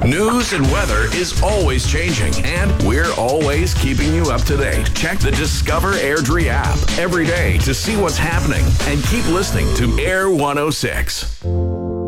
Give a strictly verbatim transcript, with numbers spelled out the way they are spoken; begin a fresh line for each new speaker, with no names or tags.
News and weather is always changing, and we're always keeping you up to date. Check the Discover Airdrie app every day to see what's happening, and keep listening to Air one oh six.